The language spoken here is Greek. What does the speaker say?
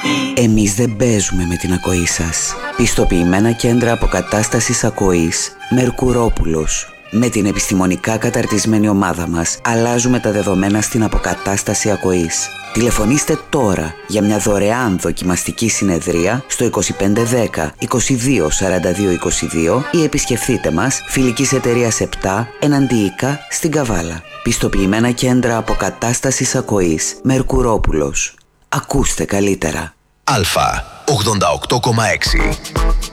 Εμείς δεν παίζουμε με την ακοή σας. Πιστοποιημένα κέντρα αποκατάστασης ακοής Μερκουρόπουλος. Με την επιστημονικά καταρτισμένη ομάδα μας αλλάζουμε τα δεδομένα στην αποκατάσταση ακοής. Τηλεφωνήστε τώρα για μια δωρεάν δοκιμαστική συνεδρία στο 2510 22 42 22 ή επισκεφθείτε μας Φιλικής Εταιρείας 7 Εναντίικα στην Καβάλα. Πιστοποιημένα κέντρα αποκατάστασης ακοής Μερκουρόπουλος. Ακούστε καλύτερα. Αλφα 88,6.